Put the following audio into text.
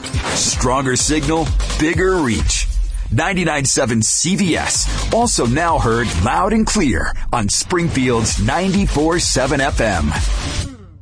Stronger signal, bigger reach. 99.7 CVS. Also now heard loud and clear on Springfield's 94.7 FM.